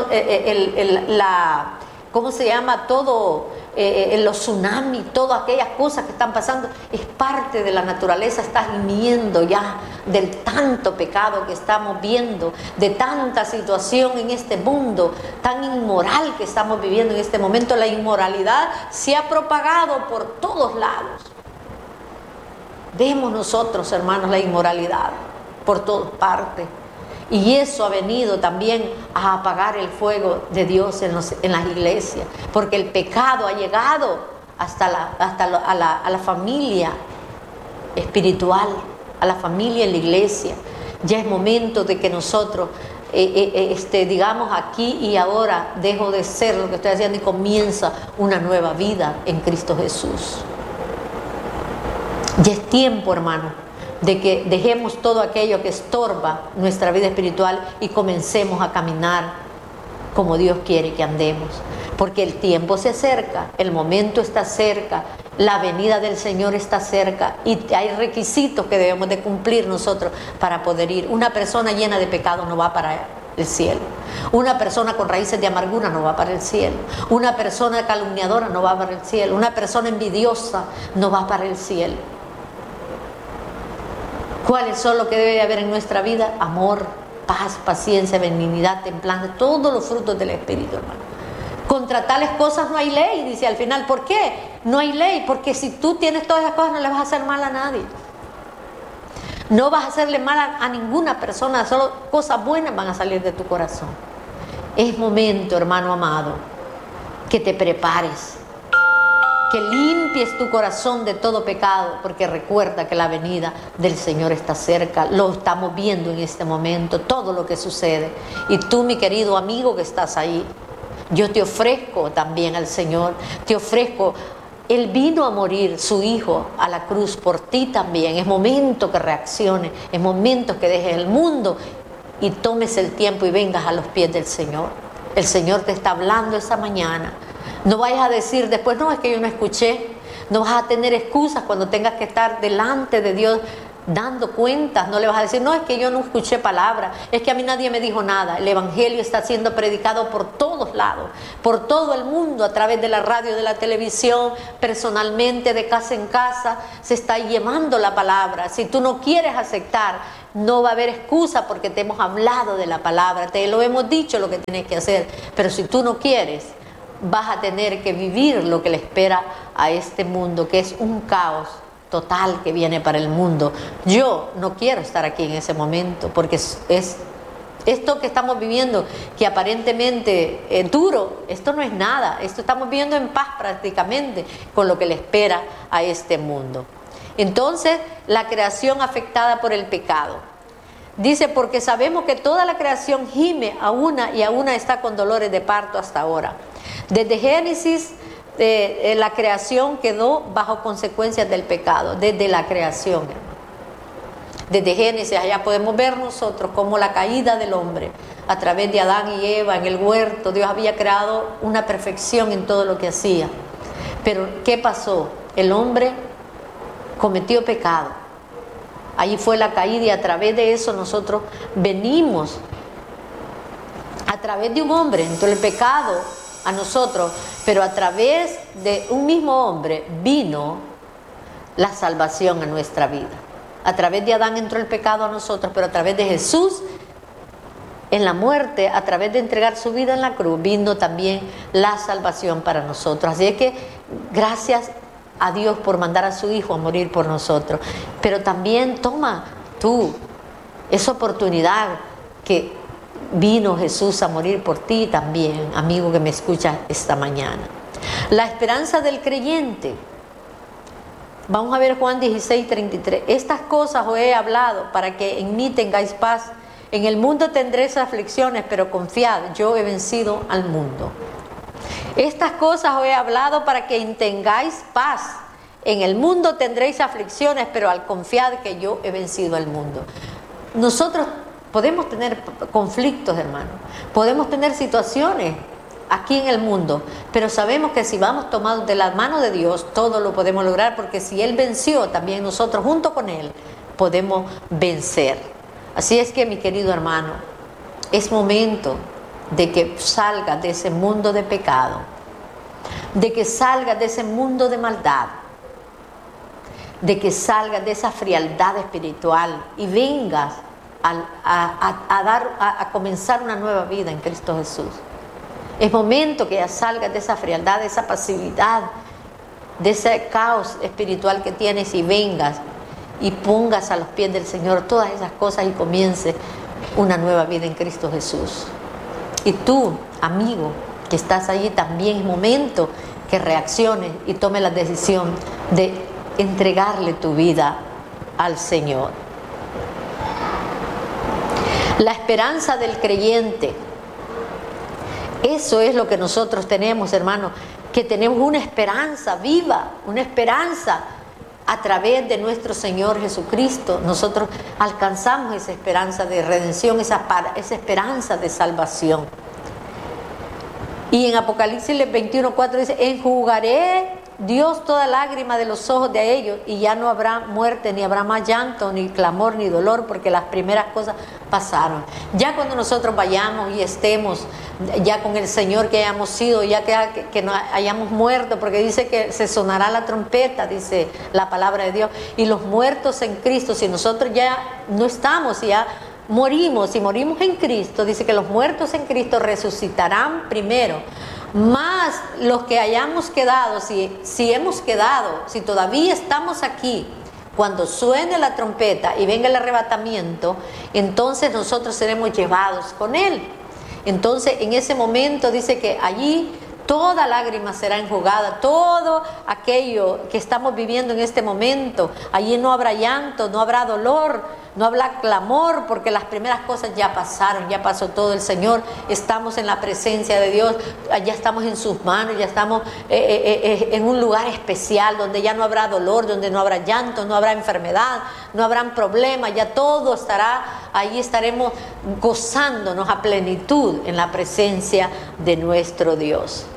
Speaker 1: ¿cómo se llama? Todo, los tsunamis, todas aquellas cosas que están pasando, es parte de la naturaleza, está gimiendo ya del tanto pecado que estamos viendo, de tanta situación en este mundo tan inmoral que estamos viviendo en este momento. La inmoralidad se ha propagado por todos lados. Vemos nosotros, hermanos, la inmoralidad por todas partes. Y eso ha venido también a apagar el fuego de Dios en las iglesias. Porque el pecado ha llegado a la familia espiritual, a la familia en la iglesia. Ya es momento de que nosotros, digamos, aquí y ahora dejo de ser lo que estoy haciendo y comienza una nueva vida en Cristo Jesús. Ya es tiempo, hermano, de que dejemos todo aquello que estorba nuestra vida espiritual y comencemos a caminar como Dios quiere que andemos. Porque el tiempo se acerca, el momento está cerca, la venida del Señor está cerca y hay requisitos que debemos de cumplir nosotros para poder ir. Una persona llena de pecado no va para el cielo. Una persona con raíces de amargura no va para el cielo. Una persona calumniadora no va para el cielo. Una persona envidiosa no va para el cielo. ¿Cuáles son lo que debe haber en nuestra vida? Amor, paz, paciencia, benignidad, templanza, todos los frutos del Espíritu, hermano. Contra tales cosas no hay ley, dice al final. ¿Por qué? No hay ley, porque si tú tienes todas esas cosas no le vas a hacer mal a nadie. No vas a hacerle mal a ninguna persona, solo cosas buenas van a salir de tu corazón. Es momento, hermano amado, que te prepares, que limpies tu corazón de todo pecado, porque recuerda que la venida del Señor está cerca. Lo estamos viendo en este momento, todo lo que sucede. Y tú, mi querido amigo que estás ahí, yo te ofrezco también al Señor, te ofrezco. Él vino a morir, su Hijo, a la cruz por ti también. Es momento que reacciones, es momento que dejes el mundo y tomes el tiempo y vengas a los pies del Señor. El Señor te está hablando esta mañana. No vayas a decir después, no, es que yo no escuché. No vas a tener excusas cuando tengas que estar delante de Dios dando cuentas. No le vas a decir, no, es que yo no escuché palabra, es que a mí nadie me dijo nada. El Evangelio está siendo predicado por todos lados, por todo el mundo, a través de la radio, de la televisión, personalmente, de casa en casa, se está llevando la palabra. Si tú no quieres aceptar, no va a haber excusa porque te hemos hablado de la palabra, te lo hemos dicho lo que tienes que hacer, pero si tú no quieres, vas a tener que vivir lo que le espera a este mundo, que es un caos total que viene para el mundo. Yo no quiero estar aquí en ese momento, porque es esto que estamos viviendo, que aparentemente es duro, esto no es nada, esto estamos viviendo en paz prácticamente con lo que le espera a este mundo. Entonces, la creación afectada por el pecado. Dice, porque sabemos que toda la creación gime a una y a una está con dolores de parto hasta ahora. Desde Génesis, la creación quedó bajo consecuencias del pecado, desde la creación. Desde Génesis, allá podemos ver nosotros cómo la caída del hombre, a través de Adán y Eva en el huerto, Dios había creado una perfección en todo lo que hacía. Pero, ¿qué pasó? El hombre cometió pecado. Ahí fue la caída y a través de eso nosotros venimos, a través de un hombre, entró el pecado a nosotros, pero a través de un mismo hombre vino la salvación a nuestra vida. A través de Adán entró el pecado a nosotros, pero a través de Jesús, en la muerte, a través de entregar su vida en la cruz, vino también la salvación para nosotros. Así es que gracias a Dios por mandar a su Hijo a morir por nosotros. Pero también toma tú esa oportunidad que vino Jesús a morir por ti también, amigo que me escuchas esta mañana. La esperanza del creyente. Vamos a ver Juan 16:33. Estas cosas os he hablado para que en mí tengáis paz. En el mundo tendréis aflicciones, pero confiad, yo he vencido al mundo. Estas cosas os he hablado para que tengáis paz. En el mundo tendréis aflicciones, pero al confiar que yo he vencido al mundo. Nosotros podemos tener conflictos, hermanos. Podemos tener situaciones aquí en el mundo, pero sabemos que si vamos tomados de la mano de Dios, todo lo podemos lograr, porque si Él venció, también nosotros junto con Él podemos vencer. Así es que, mi querido hermano, es momento de que salgas de ese mundo de pecado, de que salgas de ese mundo de maldad, de que salgas de esa frialdad espiritual y vengas a comenzar una nueva vida en Cristo Jesús. Es momento que ya salgas de esa frialdad, de esa pasividad, de ese caos espiritual que tienes y vengas y pongas a los pies del Señor todas esas cosas y comiences una nueva vida en Cristo Jesús. Y tú, amigo, que estás allí, también es momento que reacciones y tomes la decisión de entregarle tu vida al Señor. La esperanza del creyente. Eso es lo que nosotros tenemos, hermanos, que tenemos una esperanza viva, una esperanza a través de nuestro Señor Jesucristo. Nosotros alcanzamos esa esperanza de redención, esa esperanza de salvación. Y en Apocalipsis 21:4 dice, enjugaré Dios toda lágrima de los ojos de ellos, y ya no habrá muerte, ni habrá más llanto, ni clamor, ni dolor, porque las primeras cosas pasaron. Ya cuando nosotros vayamos y estemos ya con el Señor, que hayamos sido, ya que no hayamos muerto, porque dice que se sonará la trompeta, dice la palabra de Dios, y los muertos en Cristo, si nosotros ya no estamos, ya morimos, y morimos en Cristo, dice que los muertos en Cristo resucitarán primero. Más los que hayamos quedado, si hemos quedado, si todavía estamos aquí, cuando suene la trompeta y venga el arrebatamiento, entonces nosotros seremos llevados con Él. Entonces, en ese momento dice que allí toda lágrima será enjugada, todo aquello que estamos viviendo en este momento, allí no habrá llanto, no habrá dolor, no habrá clamor, porque las primeras cosas ya pasaron, ya pasó todo. El Señor, estamos en la presencia de Dios, ya estamos en sus manos, ya estamos en un lugar especial donde ya no habrá dolor, donde no habrá llanto, no habrá enfermedad, no habrán problemas, ya todo estará, ahí estaremos gozándonos a plenitud en la presencia de nuestro Dios.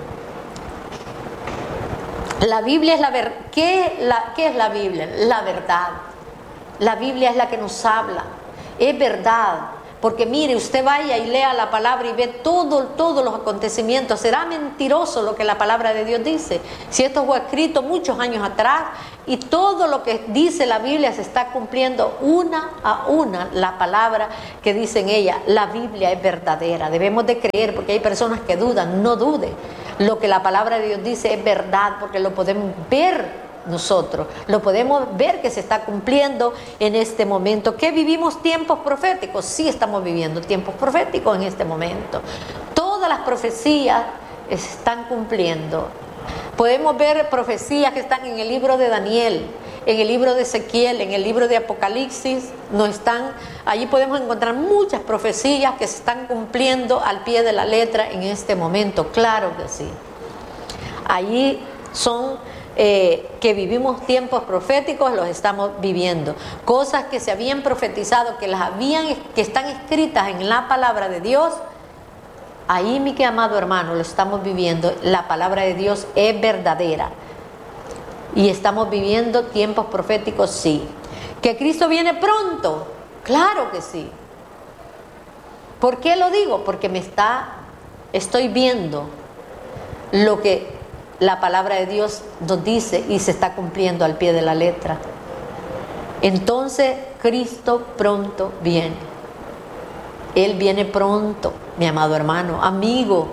Speaker 1: La Biblia es la verdad. ¿Qué es la Biblia? La verdad. La Biblia es la que nos habla. Es verdad. Porque mire, usted vaya y lea la palabra y ve todos los acontecimientos. ¿Será mentiroso lo que la palabra de Dios dice? Si esto fue escrito muchos años atrás y todo lo que dice la Biblia se está cumpliendo una a una, la palabra que dice en ella. La Biblia es verdadera. Debemos de creer, porque hay personas que dudan. No dude. Lo que la palabra de Dios dice es verdad, porque lo podemos ver nosotros. Lo podemos ver que se está cumpliendo en este momento. ¿Que vivimos tiempos proféticos? Sí, estamos viviendo tiempos proféticos en este momento. Todas las profecías se están cumpliendo. Podemos ver profecías que están en el libro de Daniel, en el libro de Ezequiel, en el libro de Apocalipsis. Allí podemos encontrar muchas profecías que se están cumpliendo al pie de la letra en este momento. Claro que sí. Allí son que vivimos tiempos proféticos, los estamos viviendo. Cosas que se habían profetizado, que están escritas en la palabra de Dios. Ahí, mi amado hermano, lo estamos viviendo. La palabra de Dios es verdadera. Y estamos viviendo tiempos proféticos, sí. ¿Que Cristo viene pronto? Claro que sí. ¿Por qué lo digo? Porque estoy viendo lo que la palabra de Dios nos dice y se está cumpliendo al pie de la letra. Entonces, Cristo pronto viene. Él viene pronto, mi amado hermano, amigo.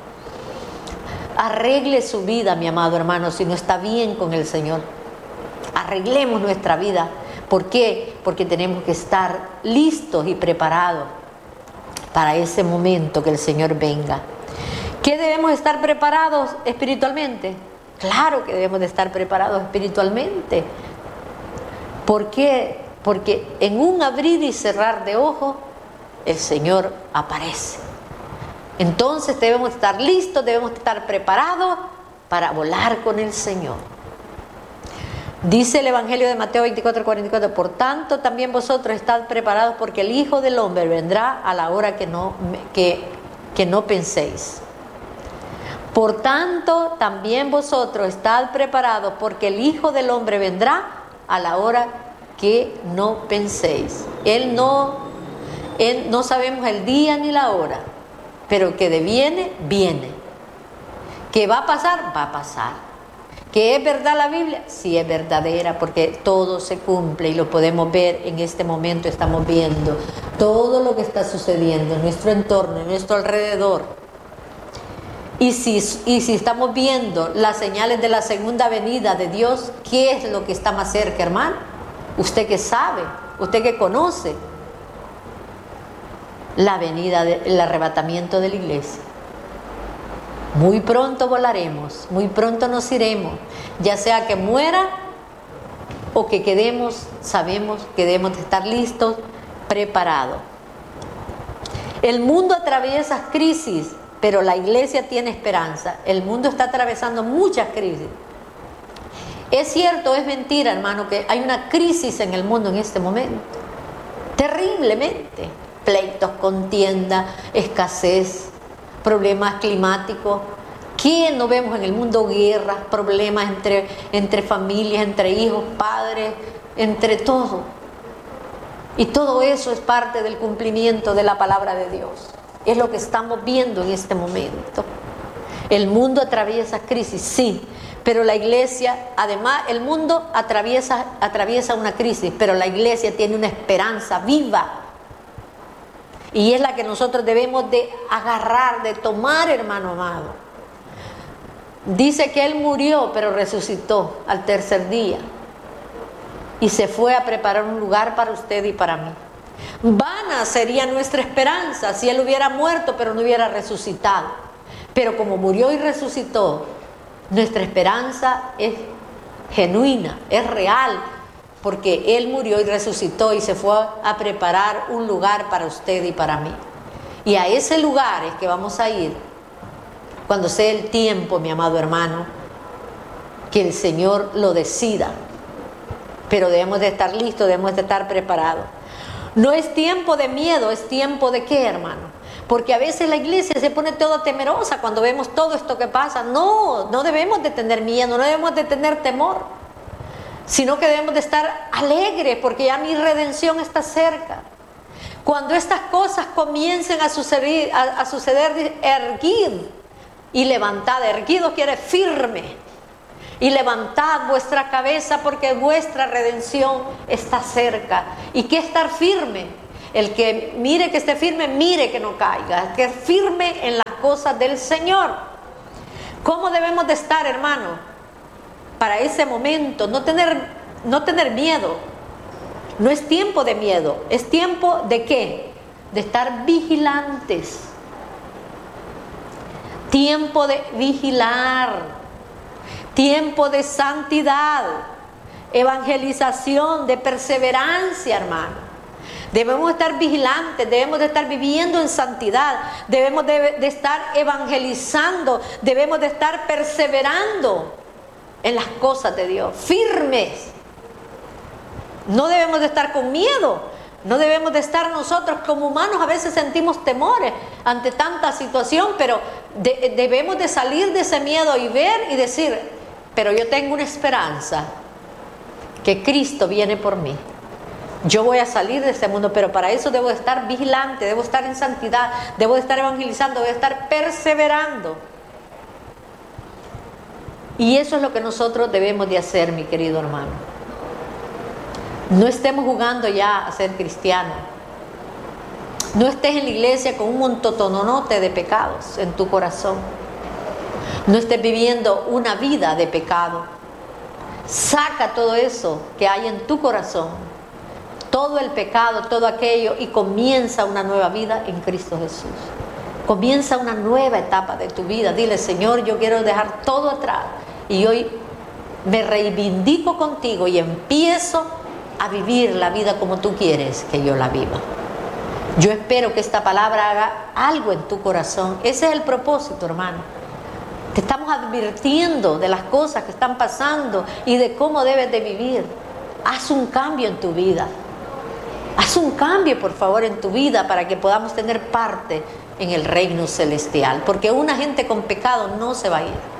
Speaker 1: Arregle su vida, mi amado hermano, si no está bien con el Señor. Arreglemos nuestra vida. ¿Por qué? Porque tenemos que estar listos y preparados para ese momento que el Señor venga. ¿Qué debemos estar preparados espiritualmente? Claro que debemos de estar preparados espiritualmente. ¿Por qué? Porque en un abrir y cerrar de ojos, el Señor aparece. Entonces debemos estar listos, debemos estar preparados para volar con el Señor. Dice el Evangelio de Mateo 24:44, por tanto también vosotros estad preparados, porque el Hijo del Hombre vendrá a la hora que no penséis. Por tanto también vosotros estad preparados, porque el Hijo del Hombre vendrá a la hora que no penséis. No sabemos el día ni la hora, pero que viene, viene. ¿Que va a pasar? Va a pasar. ¿Que es verdad la Biblia? Sí, es verdadera, porque todo se cumple y lo podemos ver en este momento. Estamos viendo todo lo que está sucediendo en nuestro entorno, en nuestro alrededor. Y si estamos viendo las señales de la segunda venida de Dios, ¿qué es lo que está más cerca, hermano? Usted que sabe, usted que conoce. La venida, el arrebatamiento de la iglesia. Muy pronto volaremos, muy pronto nos iremos, ya sea que muera o que quedemos, sabemos que debemos de estar listos, preparados. El mundo atraviesa crisis, pero la iglesia tiene esperanza. El mundo está atravesando muchas crisis. Es cierto, es mentira, hermano, que hay una crisis en el mundo en este momento, terriblemente. Pleitos, contienda, escasez, problemas climáticos. ¿Quién no vemos en el mundo? Guerras, problemas entre familias, entre hijos, padres, entre todo. Y todo eso es parte del cumplimiento de la palabra de Dios. Es lo que estamos viendo en este momento. El mundo atraviesa crisis, sí, pero la iglesia, además, el mundo atraviesa una crisis, pero la iglesia tiene una esperanza viva. Y es la que nosotros debemos de agarrar, de tomar, hermano amado. Dice que Él murió, pero resucitó al tercer día. Y se fue a preparar un lugar para usted y para mí. Vana sería nuestra esperanza si Él hubiera muerto, pero no hubiera resucitado. Pero como murió y resucitó, nuestra esperanza es genuina, es real. Porque Él murió y resucitó y se fue a preparar un lugar para usted y para mí. Y a ese lugar es que vamos a ir cuando sea el tiempo, mi amado hermano, que el Señor lo decida. Pero debemos de estar listos, debemos de estar preparados. No es tiempo de miedo, es tiempo de ¿qué, hermano? Porque a veces la iglesia se pone toda temerosa cuando vemos todo esto que pasa. No debemos de tener miedo, no debemos de tener temor, sino que debemos de estar alegres porque ya mi redención está cerca. Cuando estas cosas comiencen a suceder, erguid y levantad. Erguido quiere firme. Y levantad vuestra cabeza porque vuestra redención está cerca. ¿Y qué estar firme? El que mire que esté firme, mire que no caiga. Que firme en las cosas del Señor. ¿Cómo debemos de estar, hermano? para ese momento, no tener miedo. No es tiempo de miedo, es tiempo de ¿qué? De estar vigilantes. Tiempo de vigilar, tiempo de santidad, evangelización, de perseverancia, hermano. Debemos estar vigilantes, debemos de estar viviendo en santidad, debemos de estar evangelizando, debemos de estar perseverando en las cosas de Dios, firmes. No debemos de estar con miedo. No debemos de estar nosotros como humanos, a veces sentimos temores ante tanta situación, pero debemos de salir de ese miedo y ver y decir, pero yo tengo una esperanza, que Cristo viene por mí. Yo voy a salir de este mundo, pero para eso debo de estar vigilante, debo estar en santidad, debo de estar evangelizando, debo de estar perseverando. Y eso es lo que nosotros debemos de hacer, mi querido hermano. No estemos jugando ya a ser cristianos. No estés en la iglesia con un montononote de pecados en tu corazón. No estés viviendo una vida de pecado. Saca todo eso que hay en tu corazón, todo el pecado, todo aquello, y comienza una nueva vida en Cristo Jesús. Comienza una nueva etapa de tu vida. Dile, Señor, yo quiero dejar todo atrás y hoy me reivindico contigo y empiezo a vivir la vida como tú quieres que yo la viva. Yo espero que esta palabra haga algo en tu corazón. Ese es el propósito, hermano. Te estamos advirtiendo de las cosas que están pasando y de cómo debes de vivir. Haz un cambio en tu vida. Haz un cambio, por favor, en tu vida para que podamos tener parte en el reino celestial. Porque una gente con pecado no se va a ir.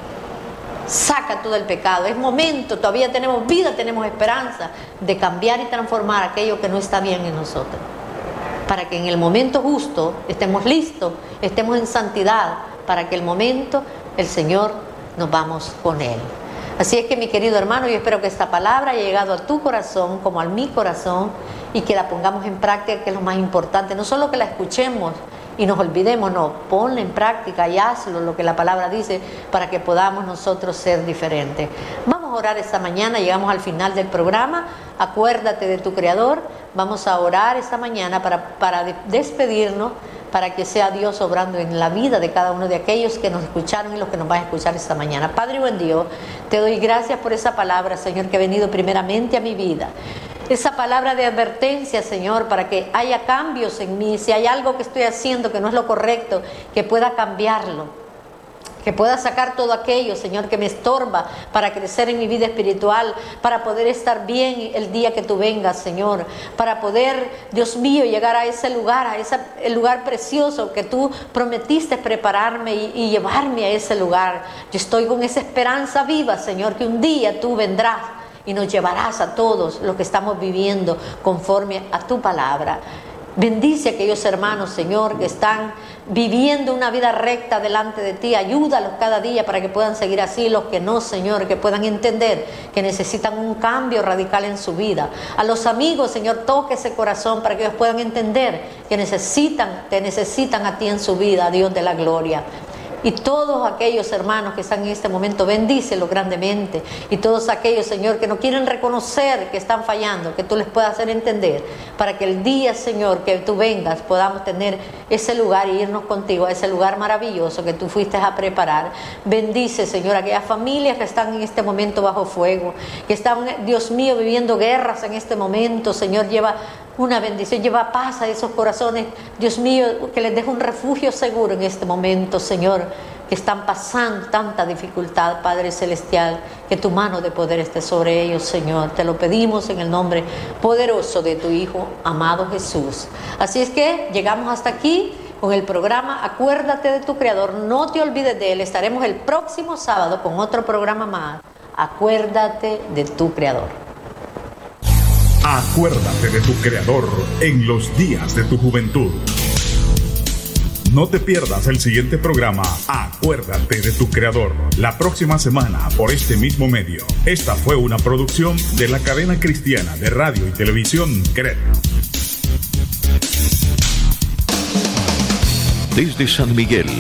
Speaker 1: Saca todo el pecado. Es momento, todavía tenemos vida, tenemos esperanza de cambiar y transformar aquello que no está bien en nosotros, para que en el momento justo estemos listos, estemos en santidad, para que el momento el Señor nos vamos con Él. Así es que, mi querido hermano, yo espero que esta palabra haya llegado a tu corazón como a mi corazón y que la pongamos en práctica, que es lo más importante. No solo que la escuchemos y nos olvidemos, no, ponla en práctica y hazlo lo que la palabra dice para que podamos nosotros ser diferentes. Vamos a orar esta mañana, llegamos al final del programa. Acuérdate de tu Creador. Vamos a orar esta mañana para despedirnos, para que sea Dios obrando en la vida de cada uno de aquellos que nos escucharon y los que nos van a escuchar esta mañana. Padre buen Dios, te doy gracias por esa palabra, Señor, que ha venido primeramente a mi vida. Esa palabra de advertencia, Señor, para que haya cambios en mí. Si hay algo que estoy haciendo que no es lo correcto, que pueda cambiarlo, que pueda sacar todo aquello, Señor, que me estorba para crecer en mi vida espiritual, para poder estar bien el día que tú vengas, Señor, para poder, Dios mío, llegar a ese lugar, el lugar precioso que tú prometiste prepararme y llevarme a ese lugar. Yo estoy con esa esperanza viva, Señor, que un día tú vendrás y nos llevarás a todos los que estamos viviendo conforme a tu palabra. Bendice a aquellos hermanos, Señor, que están viviendo una vida recta delante de ti. Ayúdalos cada día para que puedan seguir así. Los que no, Señor, que puedan entender que necesitan un cambio radical en su vida. A los amigos, Señor, toque ese corazón para que ellos puedan entender que te necesitan a ti en su vida, Dios de la gloria. Y todos aquellos hermanos que están en este momento, bendícelos grandemente. Y todos aquellos, Señor, que no quieren reconocer que están fallando, que tú les puedas hacer entender, para que el día, Señor, que tú vengas, podamos tener ese lugar y irnos contigo a ese lugar maravilloso que tú fuiste a preparar. Bendice, Señor, a aquellas familias que están en este momento bajo fuego, que están, Dios mío, viviendo guerras en este momento. Señor, lleva una bendición, lleva paz a esos corazones, Dios mío, que les deje un refugio seguro en este momento, Señor, que están pasando tanta dificultad, Padre Celestial, que tu mano de poder esté sobre ellos, Señor. Te lo pedimos en el nombre poderoso de tu Hijo, amado Jesús. Así es que llegamos hasta aquí con el programa Acuérdate de tu Creador, no te olvides de Él. Estaremos el próximo sábado con otro programa más. Acuérdate de tu Creador.
Speaker 2: Acuérdate de tu Creador en los días de tu juventud. No te pierdas el siguiente programa, Acuérdate de tu Creador, la próxima semana por este mismo medio. Esta fue una producción de la cadena cristiana de radio y televisión CRED.
Speaker 3: Desde San Miguel,